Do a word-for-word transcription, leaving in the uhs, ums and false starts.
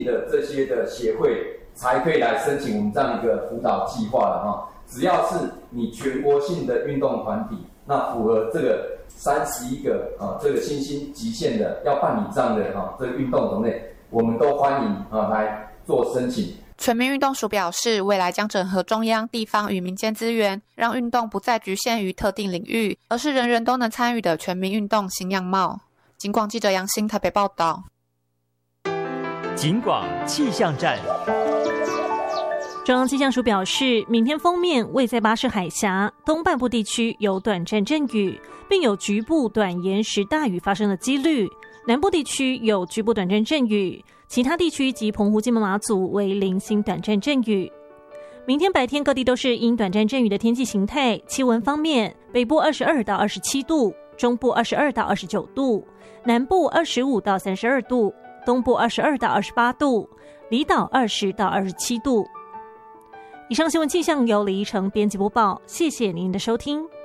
的这些的协会才可以来申请我们这样一个辅导计划了哈。只要是你全国性的运动团体，那符合这个三十一个啊这个新兴极限的要办理这样的哈这个运动种类，我们都欢迎啊来做申请。 全民运动署表示，未来将整合中央、地方与民间资源，让运动不再局限于特定领域，而是人人都能参与的全民运动新样貌。警广记者杨欣台北报道。 警广气象站。 中央气象署表示，明天锋面位在巴士海峡东半部地区有短暂阵雨，并有局部短延时大雨发生的几率。南部地区有局部短暂阵雨，其他地区及澎湖、金门、马祖为零星短暂阵雨。明天白天各地都是因短暂阵雨的天气形态。气温方面，北部二十二到二十七度，中部二十二到二十九度，南部二十五到三十二度，东部二十二到二十八度，离岛二十到二十七度。以上新闻气象由李依晨编辑播报，谢谢您的收听。